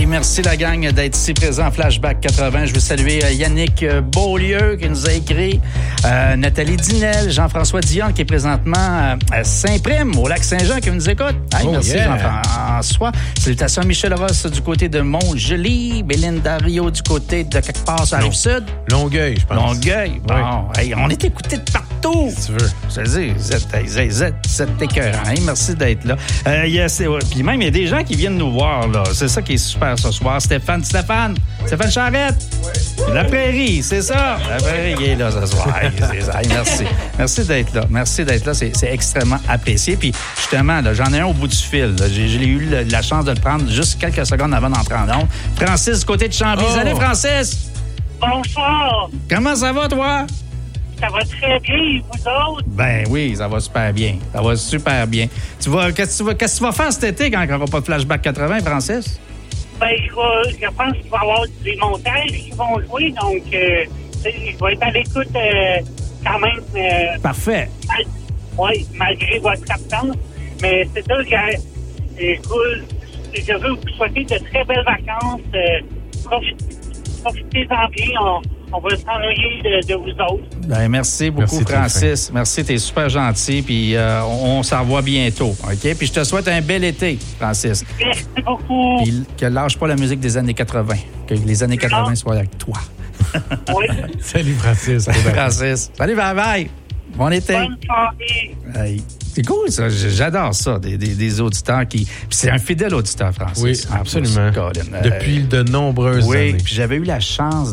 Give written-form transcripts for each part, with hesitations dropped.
Hey, merci la gang d'être ici présent à Flashback 80. Je veux saluer Yannick Beaulieu qui nous a écrit, Nathalie Dinel, Jean-François Dion qui est présentement à Saint-Prime, au lac Saint-Jean, qui nous écoute. Hey, merci Jean-François. Salutations à Michel Ross du côté de Mont-Joli, Bélinda Rio du côté de quelque part sur la Rive-Sud. Longueuil, je pense. Longueuil. Bon, hey, on est écoutés de partout. Si tu veux. Je te dis, vous êtes écœurants. Hey, merci d'être là. Puis même, il y a des gens qui viennent nous voir, là. C'est ça qui est super ce soir. Stéphane Charrette. Oui. La Prairie, c'est ça. La Prairie, il est là ce soir. Hey, merci. Merci d'être là. C'est extrêmement apprécié. Puis justement, là, j'en ai un au bout du fil. Là. J'ai eu la chance de le prendre juste quelques secondes avant d'entrer en onde. Francis, du côté de Chambly. Salut, Francis. Bonsoir. Comment ça va, toi? Ça va très bien, vous autres? Ben oui, ça va super bien. Qu'est-ce que tu vas faire cet été quand il n'y aura pas de Flashback 80, Francis? Ben, je pense qu'il va y avoir des montages qui vont jouer, donc je vais être à l'écoute quand même. Parfait. Oui, malgré votre absence. Mais c'est sûr que je veux vous souhaiter de très belles vacances. Profitez-en bien. On va s'ennuyer de vous autres. Ben, merci beaucoup, Francis. Merci, t'es super gentil. Puis on s'en revoit bientôt. OK? Puis je te souhaite un bel été, Francis. Merci beaucoup. Puis que lâche pas la musique des années 80. Que les années 80 soient avec toi. Oui. Salut, Francis. Francis. Salut, bye-bye. Bon été. Bonne soirée. Hey. C'est cool, ça. J'adore ça, des auditeurs qui... Puis c'est un fidèle auditeur, Francis. Oui, absolument. Depuis de nombreuses années. Oui, puis j'avais eu la chance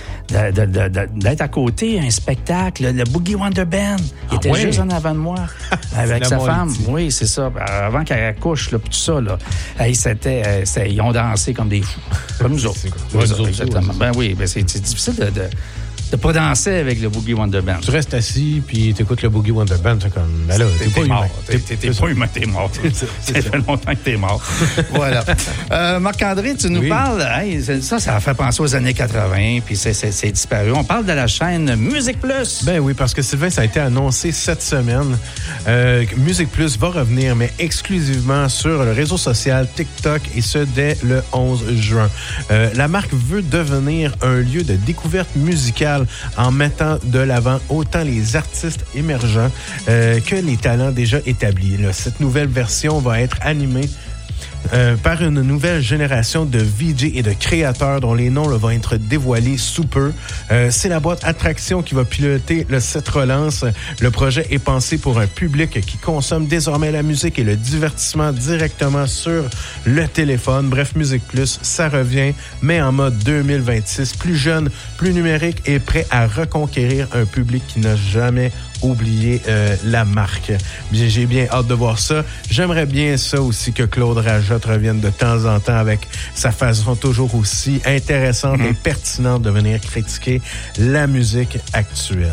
d'être à côté à un spectacle, le Boogie Wonder Band. Il était juste en avant de moi, avec sa femme. Oui, c'est ça. Avant qu'elle accouche, là, puis tout ça, là. Hey, ils ont dansé comme des fous. Comme nous autres. Exactement. Ben oui, c'est difficile de pas danser avec le Boogie Wonder Band. Tu restes assis, puis t'écoutes le Boogie Wonder Band, c'est comme... Ben là, t'es pas mort. humain. T'es pas humain, t'es mort. Ça fait longtemps que t'es mort. Voilà. Marc-André, tu nous parles... Hey, ça a fait penser aux années 80, puis c'est disparu. On parle de la chaîne Musique Plus. Ben oui, parce que Sylvain, ça a été annoncé cette semaine. Musique Plus va revenir, mais exclusivement sur le réseau social TikTok, et ce, dès le 11 juin. La marque veut devenir un lieu de découverte musicale en mettant de l'avant autant les artistes émergents que les talents déjà établis. Là, cette nouvelle version va être animée par une nouvelle génération de VJ et de créateurs dont les noms vont être dévoilés sous peu. C'est la boîte Attraction qui va piloter cette relance. Le projet est pensé pour un public qui consomme désormais la musique et le divertissement directement sur le téléphone. Bref, Musique Plus, ça revient, mais en mode 2026, plus jeune, plus numérique et prêt à reconquérir un public qui n'a jamais oublié la marque. J'ai bien hâte de voir ça. J'aimerais bien ça aussi que Claude Rajotte revienne de temps en temps avec sa façon toujours aussi intéressante et pertinente de venir critiquer la musique actuelle.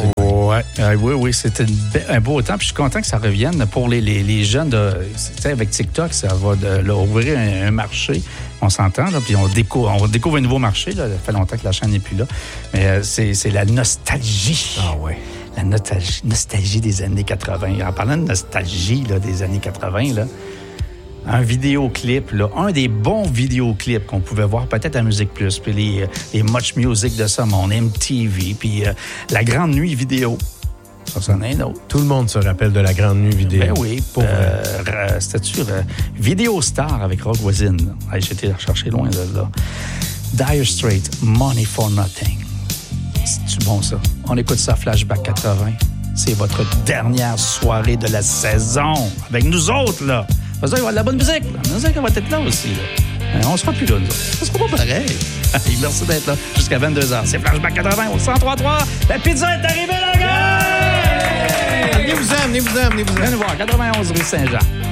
Oui, c'était un beau temps. Puis je suis content que ça revienne pour les jeunes. Avec TikTok, ça va ouvrir un marché. On s'entend, là, puis on découvre un nouveau marché. Là. Ça fait longtemps que la chaîne n'est plus là. Mais c'est la nostalgie. Ah ouais. La nostalgie des années 80. En parlant de nostalgie là, des années 80, là, un vidéoclip, là, un des bons vidéoclips qu'on pouvait voir peut-être à Musique Plus, puis les Much Music de ça, mon MTV, puis la Grande Nuit vidéo. Ça en est un autre. Tout le monde se rappelle de la Grande Nuit vidéo. Ben oui, c'était-tu Vidéo Star avec Rock Voisine. J'étais recherché loin de là. Dire Straits, Money for Nothing. C'est-tu bon, ça? On écoute ça, Flashback 80. C'est votre dernière soirée de la saison. Avec nous autres, là. Parce qu'il va y avoir de la bonne musique. La musique, va être là aussi, là. On sera plus là, nous autres. Ça sera pas pareil. Merci d'être là jusqu'à 22h. C'est Flashback 80 au 103.3. La pizza est arrivée, la gars! Venez-vous-en. Venez nous voir, 91 rue Saint-Jean.